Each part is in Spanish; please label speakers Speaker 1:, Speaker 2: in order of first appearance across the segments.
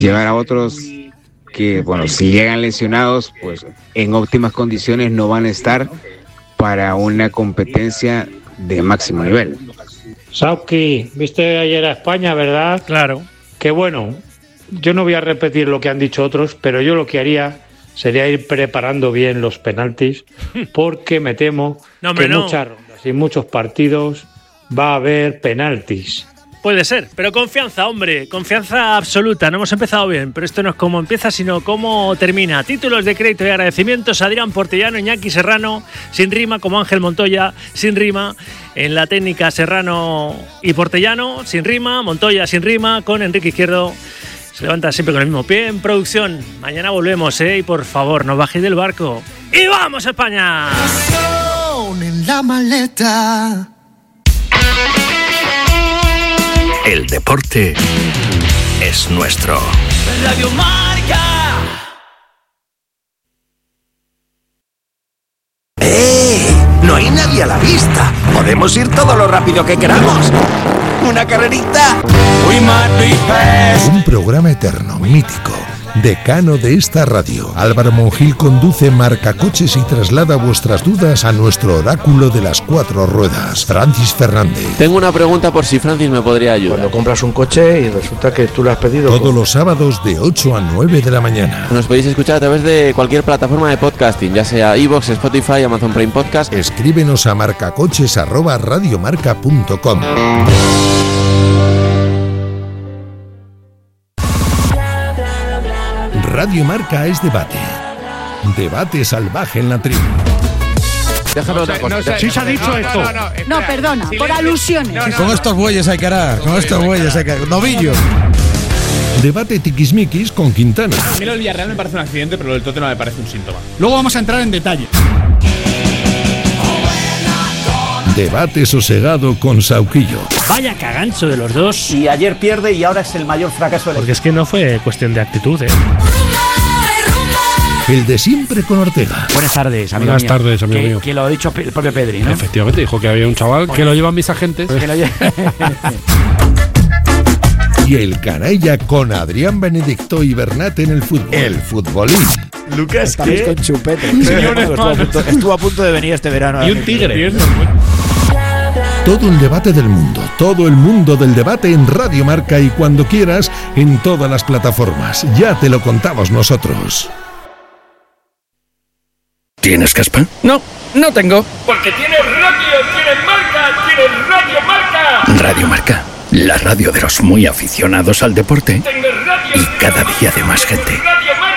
Speaker 1: llevar a otros que, bueno, si llegan lesionados, pues en óptimas condiciones no van a estar para una competencia de máximo nivel.
Speaker 2: Sauki, viste ayer a España, ¿verdad?
Speaker 3: Claro.
Speaker 2: Que bueno, yo no voy a repetir lo que han dicho otros, pero yo lo que haría sería ir preparando bien los penaltis, porque me temo que en muchas rondas y muchos partidos va a haber penaltis.
Speaker 3: Puede ser, pero confianza, hombre, confianza absoluta. No hemos empezado bien, pero esto no es cómo empieza, sino cómo termina. Títulos de crédito y agradecimientos: Adrián Portellano, Iñaki Serrano, sin rima, como Ángel Montoya, sin rima. En la técnica, Serrano y Portellano, sin rima. Montoya, sin rima, con Enrique Izquierdo. Se levanta siempre con el mismo pie. En producción, mañana volvemos, y por favor, no bajéis del barco. ¡Y vamos, España!
Speaker 4: En la maleta.
Speaker 5: El deporte es nuestro.
Speaker 4: Radio Marca.
Speaker 5: No hay nadie a la vista. Podemos ir todo lo rápido que queramos. ¿Una carrerita?
Speaker 6: Un programa eterno, mítico, decano de esta radio. Álvaro Monjil conduce Marcacoches y traslada vuestras dudas a nuestro oráculo de las 4 ruedas, Francis Fernández.
Speaker 7: Tengo una pregunta por si Francis me podría ayudar.
Speaker 8: Cuando compras un coche y resulta que tú lo has pedido...
Speaker 6: Todos los sábados de 8 a 9 de la mañana.
Speaker 7: Nos podéis escuchar a través de cualquier plataforma de podcasting, ya sea iVoox, Spotify, Amazon Prime Podcast.
Speaker 6: Escríbenos a marcacoches@radiomarca.com. Radio Marca es debate. Debate salvaje en la tribu.
Speaker 7: Déjame una cosa.
Speaker 3: Sí se ha dicho esto.
Speaker 9: No, perdona, por alusiones.
Speaker 10: Con estos bueyes hay que arar, novillos.
Speaker 6: Debate tiquismiquis con Quintana.
Speaker 11: A mí lo del Villarreal me parece un accidente, pero lo del Tottenham me parece un síntoma.
Speaker 10: Luego vamos a entrar en detalle.
Speaker 6: Debate sosegado con Sauquillo.
Speaker 3: Vaya cagancho de los dos.
Speaker 12: Y ayer pierde y ahora es el mayor fracaso del...
Speaker 3: Porque es que no fue cuestión de actitud,
Speaker 6: El de siempre con Ortega.
Speaker 13: Buenas tardes, amigo
Speaker 14: Buenas tardes, amigo mío.
Speaker 13: Que lo ha dicho el propio Pedri, ¿no?
Speaker 14: Efectivamente, dijo que había un chaval que lo llevan mis agentes.
Speaker 6: Y el canalla con Adrián Benedicto y Bernat en el fútbol. El futbolín.
Speaker 13: Lucas, ¿qué? Con chupete. Estuvo a punto de venir este verano.
Speaker 14: Y un tigre.
Speaker 6: Todo el debate del mundo, todo el mundo del debate en Radio Marca y cuando quieras en todas las plataformas. Ya te lo contamos nosotros.
Speaker 5: ¿Tienes caspa?
Speaker 3: No, no tengo. Porque tienes radio, tienes marca, tienes Radio Marca.
Speaker 5: Radio Marca, la radio de los muy aficionados al deporte y cada día de más gente.
Speaker 3: Radio Marca.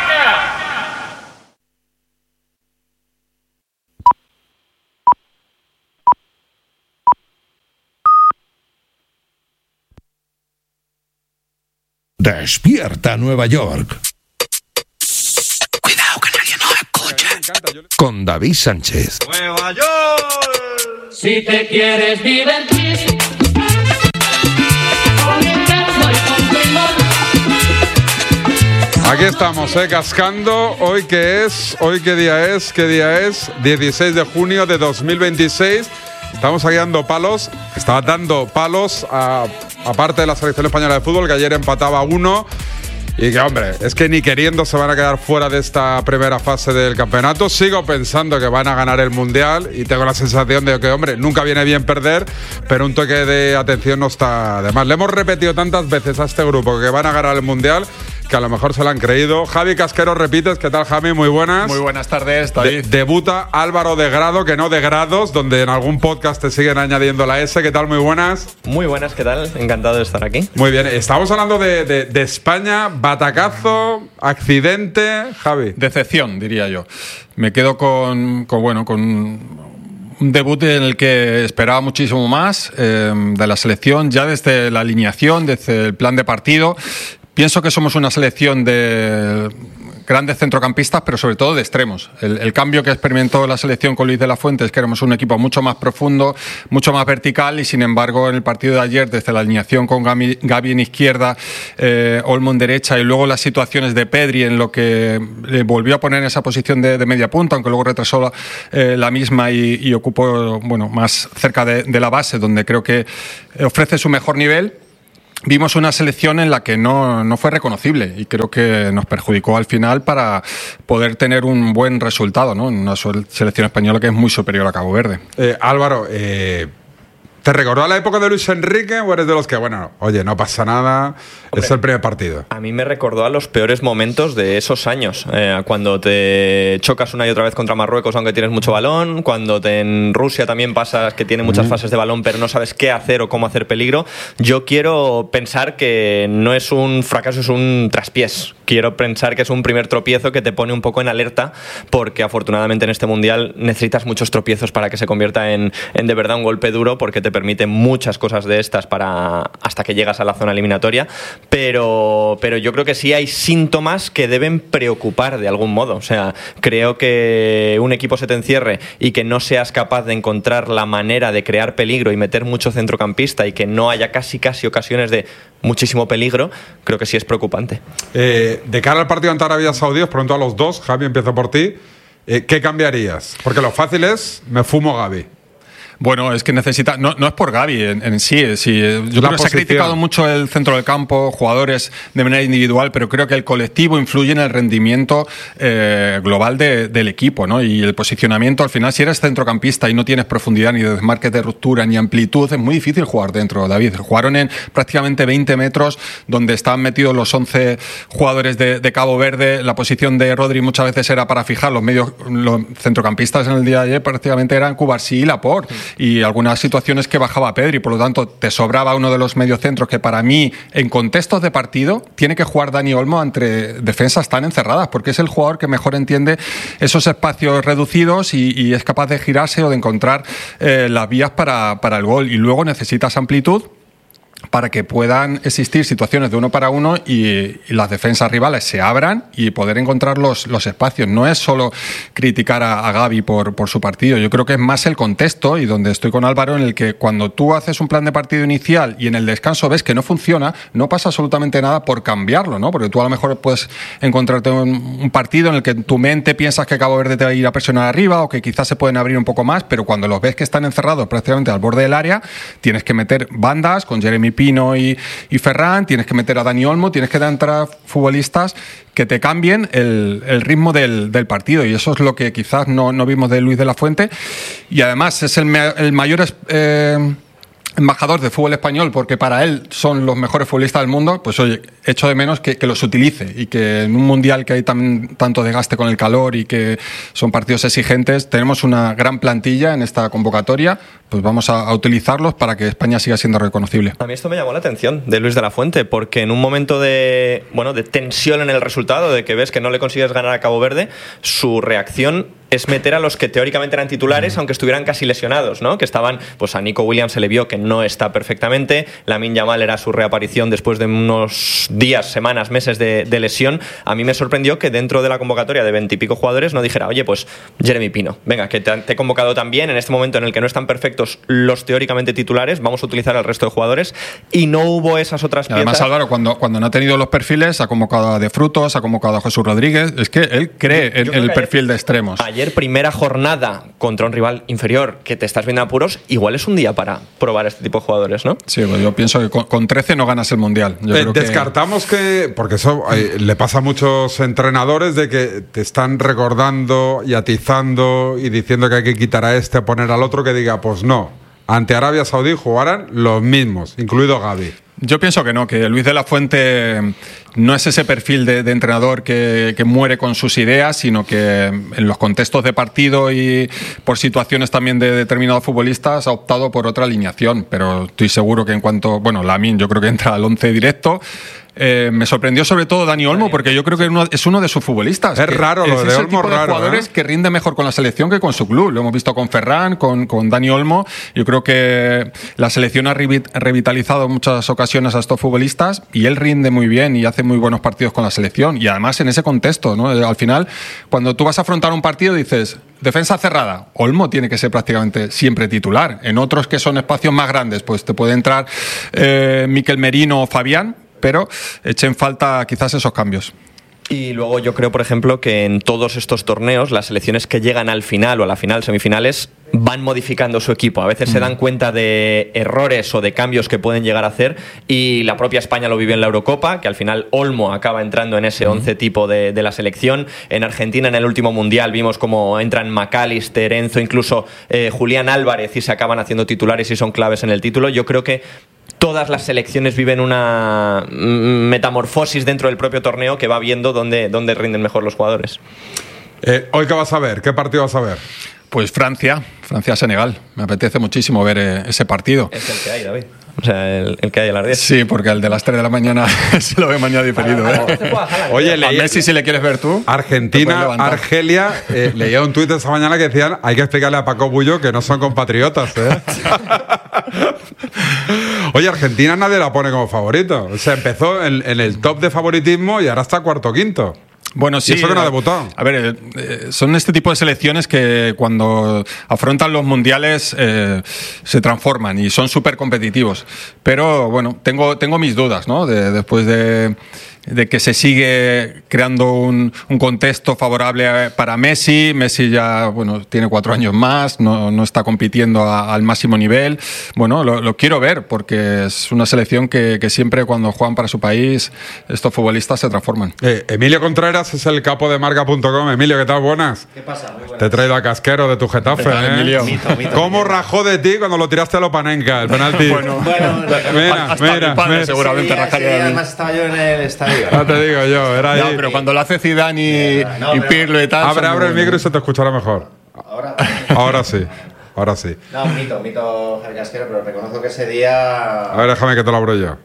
Speaker 6: Despierta Nueva York.
Speaker 5: Cuidado que nadie nos escucha.
Speaker 6: Con David Sánchez.
Speaker 4: Nueva York.
Speaker 15: Si te quieres divertir.
Speaker 16: Aquí estamos, cascando. ¿Hoy qué es? ¿Hoy qué día es? ¿Qué día es? 16 de junio de 2026. Estamos aquí dando palos. Estaba dando palos aparte de la selección española de fútbol, que ayer empataba 1. Y que, hombre, es que ni queriendo se van a quedar fuera de esta primera fase del campeonato. Sigo pensando que van a ganar el Mundial y tengo la sensación de que, hombre, nunca viene bien perder, pero un toque de atención no está de más. Le hemos repetido tantas veces a este grupo que van a ganar el Mundial que a lo mejor se lo han creído. Javi Casquero, repites. ¿Qué tal, Javi? Muy buenas.
Speaker 17: Muy buenas tardes, David.
Speaker 16: Debuta Álvaro de Grado, que no de Grados, donde en algún podcast te siguen añadiendo la S. ¿Qué tal? Muy buenas.
Speaker 18: Muy buenas, ¿qué tal? Encantado de estar aquí.
Speaker 16: Muy bien. Estamos hablando de España. Batacazo, accidente, Javi.
Speaker 17: Decepción, diría yo. Me quedo con un debut en el que esperaba muchísimo más de la selección, ya desde la alineación, desde el plan de partido. Pienso que somos una selección de grandes centrocampistas, pero sobre todo de extremos. El cambio que experimentó la selección con Luis de la Fuente es que éramos un equipo mucho más profundo, mucho más vertical, y sin embargo en el partido de ayer, desde la alineación con Gavi en izquierda, Olmo en derecha, y luego las situaciones de Pedri en lo que le volvió a poner en esa posición de media punta, aunque luego retrasó la misma y ocupó más cerca de la base, donde creo que ofrece su mejor nivel. vimos una selección en la que no fue reconocible y creo que nos perjudicó al final para poder tener un buen resultado, ¿no? En una selección española que es muy superior a Cabo Verde.
Speaker 16: Álvaro, ¿te recordó a la época de Luis Enrique o eres de los que, bueno, oye, no pasa nada, es el primer partido?
Speaker 18: A mí me recordó a los peores momentos de esos años, cuando te chocas una y otra vez contra Marruecos aunque tienes mucho balón, cuando en Rusia también pasas que tiene muchas fases de balón pero no sabes qué hacer o cómo hacer peligro. Yo quiero pensar que no es un fracaso, es un traspiés. Quiero pensar que es un primer tropiezo que te pone un poco en alerta, porque afortunadamente en este Mundial necesitas muchos tropiezos para que se convierta en de verdad un golpe duro, porque te permite muchas cosas de estas hasta que llegas a la zona eliminatoria, pero yo creo que sí hay síntomas que deben preocupar de algún modo. O sea, creo que un equipo se te encierre y que no seas capaz de encontrar la manera de crear peligro y meter mucho centrocampista y que no haya casi ocasiones de muchísimo peligro, creo que sí es preocupante.
Speaker 16: De cara al partido ante Arabia Saudí, os pregunto a los dos, Javi, empiezo por ti, ¿qué cambiarías? Porque lo fácil es, me fumo Gavi.
Speaker 17: Bueno, es que necesita... No es por Gavi en sí. Yo creo que se ha criticado mucho el centro del campo, jugadores de manera individual, pero creo que el colectivo influye en el rendimiento global del equipo, ¿no? Y el posicionamiento, al final, si eres centrocampista y no tienes profundidad ni de desmarques de ruptura ni amplitud, es muy difícil jugar dentro, David. Jugaron en prácticamente 20 metros, donde estaban metidos los 11 jugadores de Cabo Verde. La posición de Rodri muchas veces era para fijar los centrocampistas en el día de ayer, prácticamente eran Cubarsí y Laporte. Y algunas situaciones que bajaba Pedri, por lo tanto te sobraba uno de los mediocentros que para mí en contextos de partido tiene que jugar Dani Olmo entre defensas tan encerradas, porque es el jugador que mejor entiende esos espacios reducidos y es capaz de girarse o de encontrar las vías para el gol. Y luego necesitas amplitud para que puedan existir situaciones de uno para uno y las defensas rivales se abran y poder encontrar los espacios. No es solo criticar a Gavi por su partido, yo creo que es más el contexto, y donde estoy con Álvaro, en el que cuando tú haces un plan de partido inicial y en el descanso ves que no funciona, no pasa absolutamente nada por cambiarlo, ¿no? Porque tú a lo mejor puedes encontrarte un partido en el que en tu mente piensas que Cabo Verde te va a ir a presionar arriba o que quizás se pueden abrir un poco más, pero cuando los ves que están encerrados prácticamente al borde del área, tienes que meter bandas con Jeremy Pino y Ferran, tienes que meter a Dani Olmo, tienes que entrar futbolistas que te cambien el ritmo del partido, y eso es lo que quizás no vimos de Luis de la Fuente, y además es el mayor embajador de fútbol español, porque para él son los mejores futbolistas del mundo. Pues oye, echo de menos que los utilice, y que en un mundial que hay tanto desgaste con el calor y que son partidos exigentes, tenemos una gran plantilla en esta convocatoria, pues vamos a utilizarlos para que España siga siendo reconocible.
Speaker 18: A mí esto me llamó la atención de Luis de la Fuente, porque en un momento de tensión en el resultado, de que ves que no le consigues ganar a Cabo Verde, su reacción es meter a los que teóricamente eran titulares, aunque estuvieran casi lesionados, ¿no? Que estaban, pues a Nico Williams se le vio que no está perfectamente, Lamine Yamal era su reaparición después de unos días, semanas, meses de lesión. A mí me sorprendió que dentro de la convocatoria de 20 y pico jugadores no dijera, oye, pues Jeremy Pino, venga, que te he convocado también en este momento en el que no están perfectos los teóricamente titulares, vamos a utilizar al resto de jugadores, y no hubo esas otras piezas.
Speaker 17: Además, Álvaro, cuando no ha tenido los perfiles, ha convocado a De Frutos, ha convocado a Jesús Rodríguez, es que él cree en el perfil de extremos.
Speaker 18: Ayer, primera jornada contra un rival inferior que te estás viendo a apuros, igual es un día para probar este tipo de jugadores, ¿no?
Speaker 17: Sí, pues yo pienso que con 13 no ganas el Mundial. Yo creo
Speaker 16: descartamos que, porque eso le pasa a muchos entrenadores, de que te están recordando y atizando y diciendo que hay que quitar a este, poner al otro, que diga, pues no, ante Arabia Saudí jugarán los mismos, incluido Gavi.
Speaker 17: Yo pienso que no, que Luis de la Fuente no es ese perfil de entrenador que muere con sus ideas, sino que en los contextos de partido y por situaciones también de determinados futbolistas ha optado por otra alineación. Pero estoy seguro que en cuanto... Bueno, Lamine yo creo que entra al 11 directo. Me sorprendió sobre todo Dani Olmo, porque yo creo que es uno de sus futbolistas.
Speaker 16: Es raro lo de Olmo,
Speaker 17: raro. Jugadores que rinde mejor con la selección que con su club. Lo hemos visto con Ferran, con Dani Olmo. Yo creo que la selección ha revitalizado en muchas ocasiones a estos futbolistas y él rinde muy bien y hace muy buenos partidos con la selección. Y además en ese contexto, ¿no? Al final, cuando tú vas a afrontar un partido, dices, defensa cerrada, Olmo tiene que ser prácticamente siempre titular. En otros que son espacios más grandes, pues te puede entrar Mikel Merino o Fabián, pero echen falta quizás esos cambios.
Speaker 18: Y luego yo creo, por ejemplo, que en todos estos torneos las selecciones que llegan al final o a la final, semifinales, van modificando su equipo. A veces se dan cuenta de errores o de cambios que pueden llegar a hacer, y la propia España lo vivió en la Eurocopa, que al final Olmo acaba entrando en ese 11 tipo de la selección. En Argentina, en el último Mundial, vimos cómo entran McAllister, Enzo, incluso Julián Álvarez, y se acaban haciendo titulares y son claves en el título. Yo creo que todas las selecciones viven una metamorfosis dentro del propio torneo que va viendo dónde rinden mejor los jugadores.
Speaker 16: ¿Hoy qué vas a ver? ¿Qué partido vas a ver?
Speaker 17: Pues Francia-Senegal. Me apetece muchísimo ver ese partido.
Speaker 18: Es el que hay, David. O sea, el que hay a las 10.
Speaker 17: Sí, porque el de las 3 de la mañana se lo ve mañana diferido.
Speaker 16: Oye,
Speaker 17: a Messi, si le quieres ver tú.
Speaker 16: Argentina, Argelia. Leía un tuit esta mañana que decían: hay que explicarle a Paco Bullo que no son compatriotas. Oye, Argentina nadie la pone como favorito. O sea, empezó en el top de favoritismo y ahora está cuarto o quinto.
Speaker 17: Bueno, sí.
Speaker 16: ¿Y eso que no ha debutado?
Speaker 17: A ver, son este tipo de selecciones que cuando afrontan los mundiales se transforman y son súper competitivos. Pero bueno, tengo mis dudas, ¿no? Después de que se sigue creando un contexto favorable para Messi. Messi ya, tiene 4 años más, no está compitiendo al máximo nivel. Bueno, lo quiero ver porque es una selección que siempre cuando juegan para su país, estos futbolistas se transforman.
Speaker 16: Emilio Contreras es el capo de marca.com. Emilio, ¿qué tal? Buenas.
Speaker 19: ¿Qué pasa? Muy buenas.
Speaker 16: Te he traído a Casquero de tu Getafe,
Speaker 17: Emilio.
Speaker 19: Mito,
Speaker 16: ¿Cómo rajó de ti cuando lo tiraste a Lopanenka, el penalti?
Speaker 17: Mira, seguramente
Speaker 19: sí,
Speaker 17: rajaría de mí.
Speaker 19: Además estaba yo en el estadio.
Speaker 16: No te digo yo, era ahí.
Speaker 17: No, pero cuando lo hace Zidane y Pirlo y tal.
Speaker 16: Abre el micro y se te escuchará mejor. Ahora sí.
Speaker 19: No, mito, Javi Casquero, pero reconozco que ese día.
Speaker 16: A ver, déjame que te lo abro yo.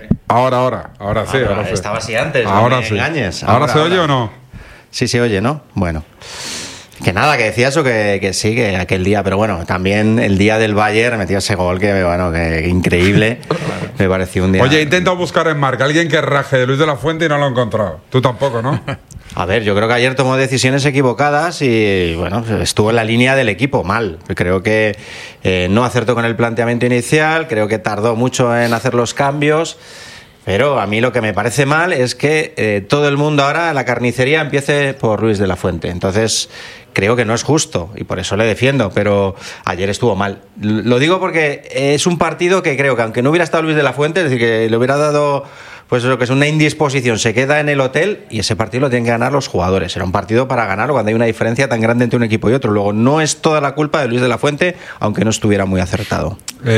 Speaker 16: Ahora sí.
Speaker 19: Estaba así antes,
Speaker 16: ahora
Speaker 19: no me engañes.
Speaker 16: ¿Ahora se oye o no?
Speaker 19: Sí, se oye, ¿no? Bueno. Que nada, que decía eso, que sí, que aquel día, pero bueno, también el día del Bayern metió ese gol que increíble, me pareció un día.
Speaker 16: Oye, he intentado buscar en marca alguien que raje de Luis de la Fuente y no lo he encontrado. Tú tampoco, ¿no?
Speaker 19: A ver, yo creo que ayer tomó decisiones equivocadas y bueno, estuvo en la línea del equipo mal. Creo que no acertó con el planteamiento inicial, creo que tardó mucho en hacer los cambios. Pero a mí lo que me parece mal es que todo el mundo ahora, la carnicería, empiece por Luis de la Fuente. Entonces, creo que no es justo y por eso le defiendo, pero ayer estuvo mal. Lo digo porque es un partido que creo que aunque no hubiera estado Luis de la Fuente, es decir, que le hubiera dado pues eso, que es una indisposición, se queda en el hotel y ese partido lo tienen que ganar los jugadores. Era un partido para ganarlo cuando hay una diferencia tan grande entre un equipo y otro. Luego, no es toda la culpa de Luis de la Fuente, aunque no estuviera muy acertado.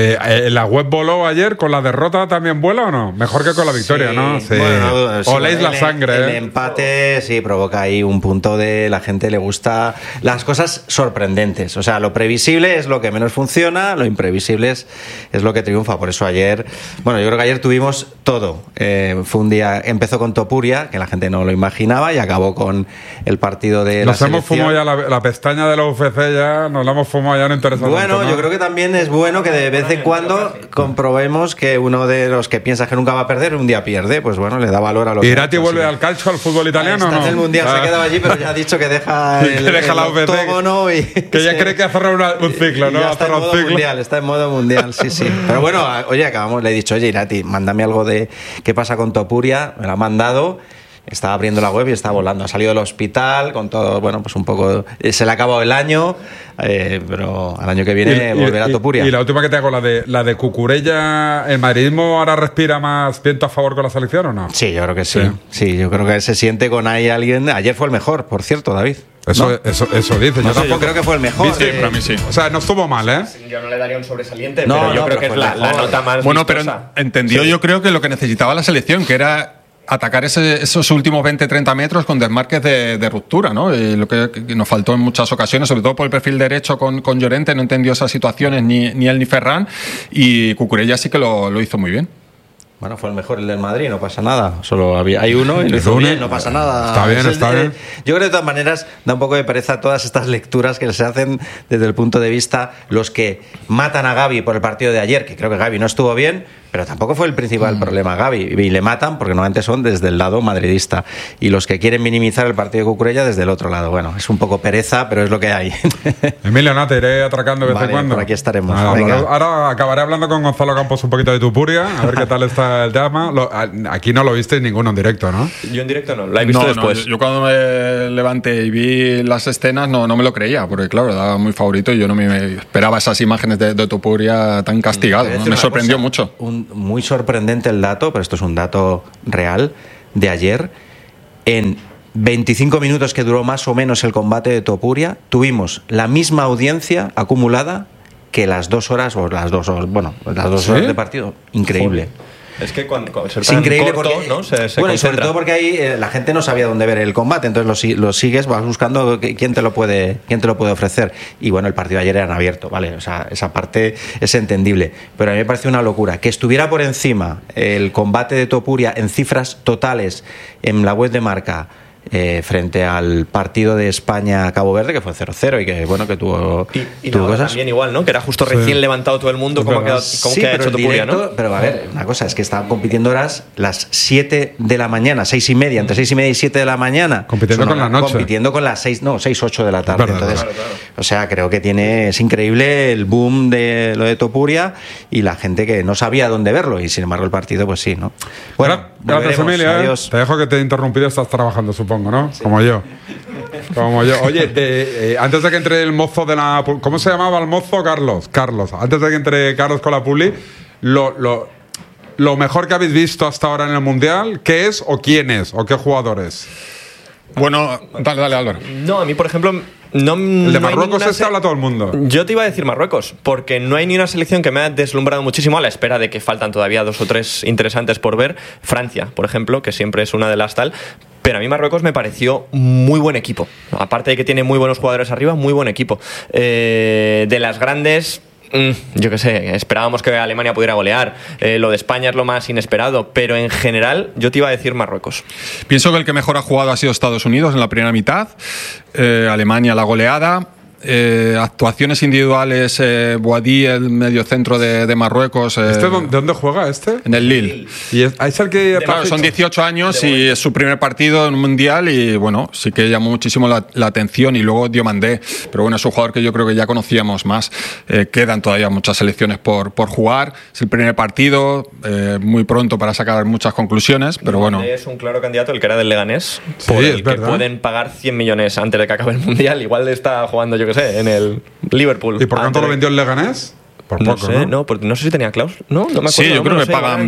Speaker 16: ¿La web voló ayer? ¿Con la derrota también vuela o no? Mejor que con la victoria,
Speaker 19: sí,
Speaker 16: ¿no? Sí.
Speaker 19: Bueno,
Speaker 16: oléis la sangre.
Speaker 19: El empate sí provoca ahí un punto de la gente le gusta las cosas sorprendentes. O sea, lo previsible es lo que menos funciona, lo imprevisible es lo que triunfa. Por eso ayer, bueno, yo creo que ayer tuvimos todo. Fue un día, empezó con Topuria, que la gente no lo imaginaba, y acabó con el partido de la selección. Nos hemos
Speaker 16: fumado ya la pestaña de la UFC, ya nos la hemos fumado, ya no interesa.
Speaker 19: Bueno,
Speaker 16: tanto, ¿no?
Speaker 19: Yo creo que también es bueno que de vez en cuando comprobemos que uno de los que piensa que nunca va a perder, un día pierde, pues bueno, le da valor a lo que...
Speaker 16: ¿Irati vuelve al calcio, al fútbol italiano o no?
Speaker 19: Está en el Mundial, se ha quedado allí, pero ya ha dicho que deja
Speaker 16: la UFC,
Speaker 19: octógono y...
Speaker 16: Que ya cree que ha cerrado un ciclo, ¿no?
Speaker 19: Está en modo mundial, está en modo mundial, sí. Pero bueno, oye, le he dicho, oye, Irati, mándame algo de qué pasa con Topuria, me lo ha mandado, estaba abriendo la web y está volando, ha salido del hospital con todo, bueno, pues un poco, se le ha acabado el año, pero al año que viene volverá Topuria.
Speaker 16: Y la última que te hago, la de Cucurella, ¿el madridismo ahora respira más viento a favor con la selección o no?
Speaker 19: Sí, yo creo que sí, yo creo que se siente con ahí alguien, ayer fue el mejor, por cierto, David.
Speaker 16: Eso dice.
Speaker 19: No, yo creo que fue el mejor.
Speaker 16: Sí, para mí sí. O sea, no estuvo mal, ¿eh?
Speaker 18: Yo no le daría un sobresaliente, pero yo creo que es la nota más
Speaker 17: bueno,
Speaker 18: vistosa.
Speaker 17: Pero entendió yo creo que lo que necesitaba la selección, que era atacar esos últimos 20-30 metros con desmarques de ruptura, ¿no? Y lo que nos faltó en muchas ocasiones, sobre todo por el perfil derecho con Llorente, no entendió esas situaciones ni él ni Ferran, y Cucurella sí que lo hizo muy bien.
Speaker 19: Bueno, fue el mejor el del Madrid, no pasa nada. Solo hay uno y lo hizo bien, no pasa nada.
Speaker 16: Está bien.
Speaker 19: Yo creo que de todas maneras da un poco de pereza todas estas lecturas que se hacen desde el punto de vista los que matan a Gavi por el partido de ayer, que creo que Gavi no estuvo bien, Pero tampoco fue el principal problema a Gavi. Y le matan porque normalmente son desde el lado madridista. Y los que quieren minimizar el partido de Cucurella desde el otro lado. Bueno, es un poco pereza, pero es lo que hay.
Speaker 16: Emilio, no, te iré atracando de vez en cuando.
Speaker 19: Por aquí estaremos.
Speaker 16: Ahora acabaré hablando con Gonzalo Campos un poquito de Tupuria, a ver qué tal está el tema. Aquí no lo visteis ninguno en directo, ¿no?
Speaker 18: Yo en directo no, la he visto después.
Speaker 17: Yo cuando me levanté y vi las escenas no me lo creía, porque claro, era muy favorito y yo no me esperaba esas imágenes de Tupuria tan castigado. ¿no? Me sorprendió mucho.
Speaker 19: Muy sorprendente el dato, pero esto es un dato real, de ayer. En 25 minutos que duró más o menos el combate de Topuria, tuvimos la misma audiencia acumulada que las 2 horas, o las 2 horas, las 2 horas de partido. Increíble.
Speaker 18: Joder. Es que cuando
Speaker 19: es increíble
Speaker 18: corto,
Speaker 19: porque,
Speaker 18: ¿no? se
Speaker 19: y sobre todo porque ahí la gente no sabía dónde ver el combate, entonces lo sigues, vas buscando quién te lo puede ofrecer. Y bueno, el partido de ayer era abierto, ¿vale? O sea, esa parte es entendible. Pero a mí me pareció una locura que estuviera por encima el combate de Topuria en cifras totales en la web de Marca, frente al partido de España-Cabo Verde, que fue 0-0 y que bueno, que tuvo cosas.
Speaker 18: También igual, ¿no? Que era justo recién levantado todo el mundo, como que ha hecho Topuria, ¿no?
Speaker 19: Pero a ver, una cosa, es que estaban compitiendo horas las 7 de la mañana, 6:30, entre 6:30 y 7 de la mañana.
Speaker 16: Compitiendo con la noche.
Speaker 19: Compitiendo con las 6-8 de la tarde. Entonces, claro. O sea, creo que es increíble el boom de lo de Topuria y la gente que no sabía dónde verlo, y sin embargo el partido, pues sí, ¿no? Bueno,
Speaker 16: gracias, Emilio. Te dejo, que te he interrumpido, estás trabajando, supongo, ¿no? Sí. Como yo. Oye, antes de que entre el mozo de la... ¿Cómo se llamaba el mozo? Carlos. Antes de que entre Carlos con la publi, lo mejor que habéis visto hasta ahora en el Mundial, ¿qué es o quién es o qué jugadores?
Speaker 17: Bueno, dale, Álvaro.
Speaker 18: No, a mí, por ejemplo...
Speaker 16: el de Marruecos habla todo el mundo.
Speaker 18: Yo te iba a decir Marruecos, porque no hay ni una selección que me ha deslumbrado muchísimo, a la espera de que faltan todavía 2 o 3 interesantes por ver. Francia, por ejemplo, que siempre es una de las tal. Pero a mí Marruecos me pareció muy buen equipo. Aparte de que tiene muy buenos jugadores arriba, muy buen equipo. De las grandes... yo qué sé, esperábamos que Alemania pudiera golear. Lo de España es lo más inesperado, pero en general yo te iba a decir Marruecos.
Speaker 17: Pienso que el que mejor ha jugado ha sido Estados Unidos en la primera mitad. Alemania la goleada. Actuaciones individuales, Boadí, el mediocentro de Marruecos.
Speaker 16: ¿De dónde juega este?
Speaker 17: En el Lille.
Speaker 16: Y es el que
Speaker 17: claro, son 18 años y es su primer partido en un mundial y bueno, sí que llamó muchísimo la atención. Y luego Diomandé, pero bueno, es un jugador que yo creo que ya conocíamos más. Quedan todavía muchas selecciones por jugar. Es el primer partido, muy pronto para sacar muchas conclusiones, pero bueno.
Speaker 18: Es un claro candidato, el que era del Leganés, por el que pueden pagar 100 millones antes de que acabe el mundial. Igual está jugando, yo que sé, en el Liverpool.
Speaker 16: ¿Y por cuánto lo vendió el Leganés? Por
Speaker 18: no
Speaker 16: poco,
Speaker 18: sé,
Speaker 16: ¿no?
Speaker 18: No sé si tenía cláusula. No me acuerdo.
Speaker 17: Sí, yo creo que pagan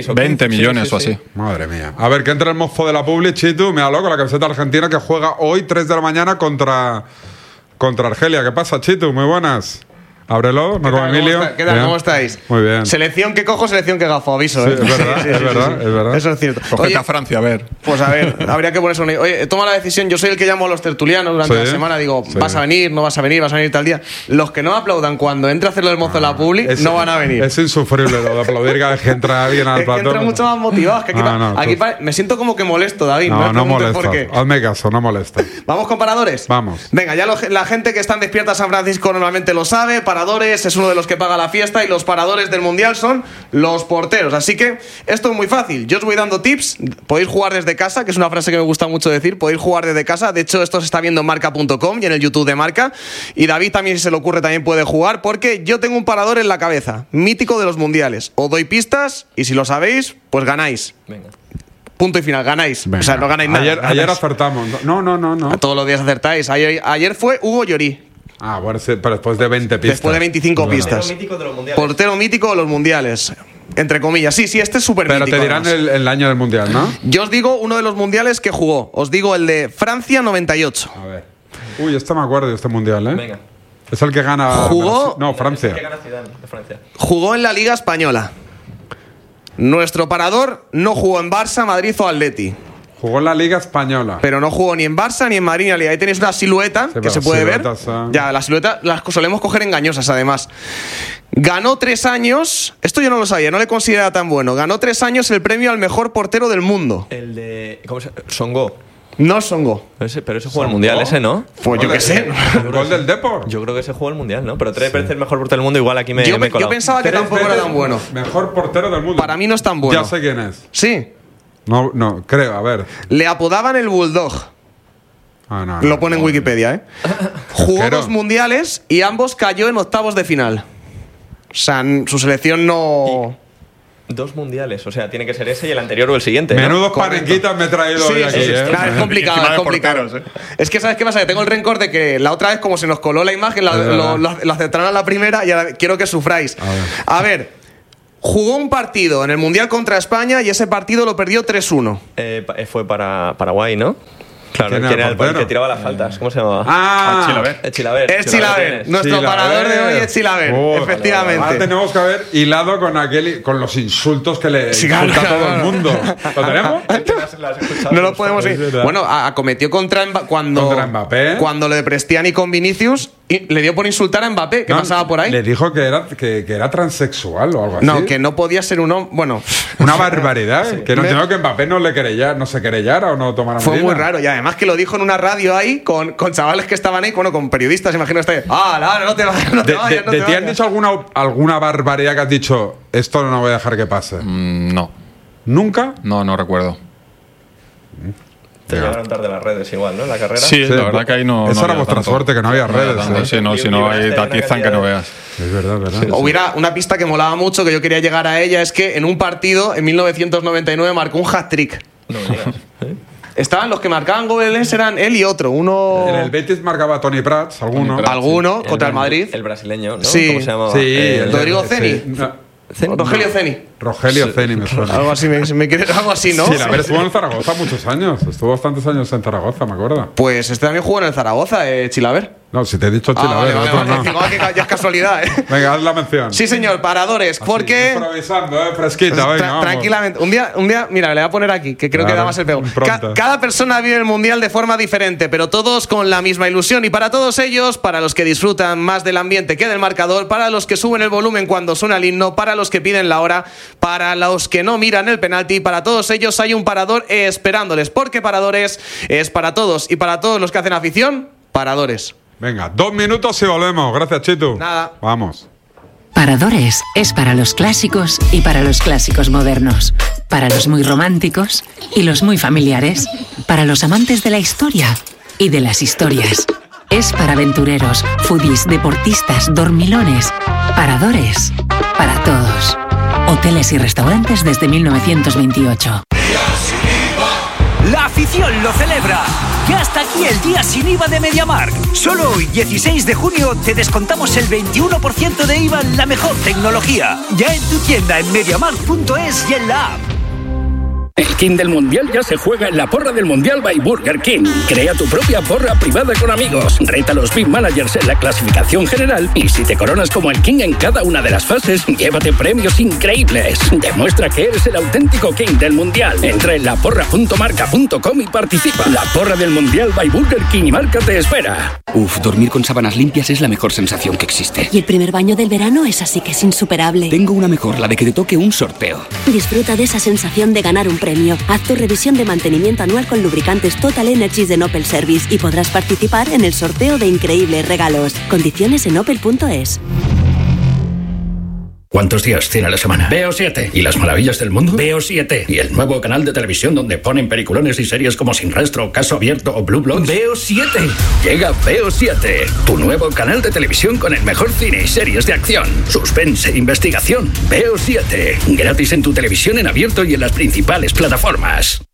Speaker 17: 20 millones o así.
Speaker 16: Madre mía. A ver, que entra el mozo de la publi, Chitu, mira loco, la camiseta argentina que juega hoy 3 de la mañana contra Argelia. ¿Qué pasa, Chitu? Muy buenas. Ábrelo, no como Emilio.
Speaker 20: ¿Qué tal? ¿Cómo estáis?
Speaker 16: Muy bien.
Speaker 20: Selección que cojo, selección que gafo, aviso.
Speaker 16: Sí, es verdad, es verdad.
Speaker 20: Eso es cierto.
Speaker 17: Cógete a Francia, a ver.
Speaker 20: Pues a ver, habría que ponerse una... Oye, toma la decisión. Yo soy el que llamo a los tertulianos durante la semana. Digo, ¿vas a venir? ¿No vas a venir? ¿Vas a venir tal día? Los que no aplaudan cuando entre a hacerlo el mozo de la publi, no van a venir.
Speaker 16: Es insufrible lo de aplaudir cada vez que entra alguien al plató.
Speaker 20: Es que entra mucho más motivados. Que aquí me siento como que molesto, David.
Speaker 16: No molesta. Hazme caso, no molesta.
Speaker 20: ¿Vamos con paradores?
Speaker 16: Vamos.
Speaker 20: Venga, ya la gente que está en Despierta San Francisco normalmente lo sabe. Paradores es uno de los que paga la fiesta y los paradores del Mundial son los porteros. Así que esto es muy fácil. Yo os voy dando tips. Podéis jugar desde casa, que es una frase que me gusta mucho decir. Podéis jugar desde casa. De hecho, esto se está viendo en marca.com y en el YouTube de Marca. Y David también, si se le ocurre, también puede jugar, porque yo tengo un parador en la cabeza, mítico de los mundiales. Os doy pistas y si lo sabéis, pues ganáis.
Speaker 18: Venga.
Speaker 20: Punto y final, ganáis. Venga. O sea, no ganáis nada.
Speaker 16: Ayer acertamos. No.
Speaker 20: Todos los días acertáis. Ayer fue Hugo Llorí.
Speaker 16: Ah, bueno, pero después de 20 pistas.
Speaker 20: Después de 25 pistas. Portero mítico de los mundiales. Entre comillas. Sí, este es súper mítico.
Speaker 16: Pero te dirán el año del mundial, ¿no?
Speaker 20: Yo os digo uno de los mundiales que jugó. Os digo el de Francia 98.
Speaker 16: A ver. Uy, me acuerdo de este mundial, ¿eh?
Speaker 18: Venga.
Speaker 16: Es el que gana...
Speaker 20: Jugó...
Speaker 16: No, Francia.
Speaker 18: El que gana Zidane, de Francia.
Speaker 20: Jugó en la Liga Española. Nuestro parador no jugó en Barça, Madrid o Atleti.
Speaker 16: Jugó en la Liga Española.
Speaker 20: Pero no jugó ni en Barça ni en Madrid ni en la Liga. Ahí tenéis una silueta que se puede ver. Ya, la silueta las solemos coger engañosas, además. Ganó 3 años. Esto yo no lo sabía, no le consideraba tan bueno. Ganó 3 años el premio al mejor portero del mundo.
Speaker 18: El de... ¿Cómo se llama? Songo.
Speaker 20: No Songo.
Speaker 18: Pero ese jugó el Mundial, ese, ¿no?
Speaker 20: Pues yo qué sé.
Speaker 16: El gol del Depor.
Speaker 18: Yo creo que ese jugó el Mundial, ¿no? Pero Ter Pérez, el mejor portero del mundo, igual aquí me he colado.
Speaker 20: Yo pensaba que tampoco era tan bueno.
Speaker 16: Mejor portero del mundo.
Speaker 20: Para mí no es tan bueno.
Speaker 16: Ya sé quién es.
Speaker 20: Sí.
Speaker 16: No, creo, a ver.
Speaker 20: Le apodaban el Bulldog. Lo pone en Wikipedia, ¿eh? Jugó 2 mundiales y ambos cayó en octavos de final. O sea, su selección no...
Speaker 18: 2 mundiales, o sea, tiene que ser ese y el anterior o el siguiente, ¿no?
Speaker 16: Menudos parenquitas me he traído hoy aquí, ¿eh?
Speaker 20: Es complicado, es complicado. Es que, ¿sabes qué pasa? Que tengo el rencor de que la otra vez, como se nos coló la imagen, lo aceptaron a la primera y ahora quiero que sufráis. A ver, jugó un partido en el Mundial contra España y ese partido lo perdió 3-1.
Speaker 18: Fue para Paraguay, ¿no? Claro, ¿quién era el que tiraba las faltas? ¿Cómo se llamaba?
Speaker 20: Es Chilaver. Nuestro parador de hoy es Chilaver, efectivamente.
Speaker 16: Ahora tenemos que haber hilado con los insultos que le insulta a todo el mundo. ¿Lo tenemos?
Speaker 20: No lo podemos ir. Bueno, acometió contra Mbappé. Cuando le de Prestiani con Vinicius, y le dio por insultar a Mbappé. ¿Qué pasaba por ahí?
Speaker 16: Le dijo que era transexual o algo así.
Speaker 20: No, que no podía ser un hombre. Bueno,
Speaker 16: una barbaridad. Que no entiendo que Mbappé no se querellara o no tomara
Speaker 20: Fue
Speaker 16: medida.
Speaker 20: muy raro. Y además que lo dijo en una radio ahí con chavales que estaban ahí, con periodistas, imagino que no te vayas.
Speaker 16: ¿De ti han dicho alguna barbaridad que has dicho, esto no voy a dejar que pase?
Speaker 17: No.
Speaker 16: ¿Nunca?
Speaker 17: No recuerdo.
Speaker 18: Te llegaron tarde las redes igual, ¿no? En la carrera.
Speaker 17: Sí, la verdad que ahí no.
Speaker 16: Esa era vuestra suerte, que no había redes.
Speaker 17: Sí, si no hay tatizan que no veas.
Speaker 16: Es verdad.
Speaker 20: Hubiera una pista que molaba mucho, que yo quería llegar a ella, es que en un partido, en 1999, marcó un hat-trick.
Speaker 18: No me digas.
Speaker 20: Estaban los que marcaban goles, eran él y otro. Uno.
Speaker 16: En el Betis marcaba Tony Prats,
Speaker 20: alguno contra el Madrid.
Speaker 18: El brasileño, ¿no?
Speaker 20: Sí.
Speaker 18: ¿Cómo se llamaba?
Speaker 20: Sí, Rodrigo Ceni. Rogelio Ceni.
Speaker 16: Rogelio Ceni me suena.
Speaker 20: Algo así, algo así, ¿no?
Speaker 16: Sí, estuvo en Zaragoza muchos años. Estuvo bastantes años en Zaragoza, me acuerdo.
Speaker 20: Pues este también jugó en el Zaragoza, Chilaver.
Speaker 16: No, si te he dicho Chilaver.
Speaker 20: Vale. Ya es casualidad, ¿eh?
Speaker 16: Venga, haz la mención.
Speaker 20: Sí, señor, paradores, porque...
Speaker 16: Improvisando, fresquita, venga,
Speaker 20: tranquilamente. Un día, mira, le voy a poner aquí, que creo que da más el pego. Cada persona vive el Mundial de forma diferente, pero todos con la misma ilusión. Y para todos ellos, para los que disfrutan más del ambiente que del marcador, para los que suben el volumen cuando suena el himno, para los que piden la hora, para los que no miran el penalti, para todos ellos hay un parador esperándoles, porque paradores es para todos. Y para todos los que hacen afición, paradores.
Speaker 16: Venga, 2 minutos y volvemos. Gracias, Chitu.
Speaker 20: Nada.
Speaker 16: Vamos.
Speaker 21: Paradores es para los clásicos y para los clásicos modernos. Para los muy románticos y los muy familiares. Para los amantes de la historia y de las historias. Es para aventureros, foodies, deportistas, dormilones. Paradores para todos. Hoteles y restaurantes desde 1928.
Speaker 22: La afición lo celebra. Ya está aquí el día sin IVA de MediaMarkt. Solo hoy, 16 de junio, te descontamos el 21% de IVA en la mejor tecnología. Ya en tu tienda en MediaMarkt.es y en la app.
Speaker 23: El King del Mundial ya se juega en la porra del Mundial by Burger King. Crea tu propia porra privada con amigos. Reta a los Big Managers en la clasificación general. Y si te coronas como el King en cada una de las fases, llévate premios increíbles. Demuestra que eres el auténtico King del Mundial. Entra en laporra.marca.com y participa. La porra del Mundial by Burger King y Marca te espera.
Speaker 24: Dormir con sábanas limpias es la mejor sensación que existe.
Speaker 25: Y el primer baño del verano es así que es insuperable.
Speaker 24: Tengo una mejor, la de que te toque un sorteo.
Speaker 25: Disfruta de esa sensación de ganar un premio. Haz tu revisión de mantenimiento anual con lubricantes Total Energies de Opel Service y podrás participar en el sorteo de increíbles regalos. Condiciones en opel.es.
Speaker 23: ¿Cuántos días tiene la semana? Veo 7. ¿Y las maravillas del mundo? Veo 7. ¿Y el nuevo canal de televisión donde ponen peliculones y series como Sin Rastro, Caso Abierto o Blue Bloods? Veo 7. Llega Veo 7, tu nuevo canal de televisión con el mejor cine y series de acción, suspense e investigación. Veo 7. Gratis en tu televisión en abierto y en las principales plataformas.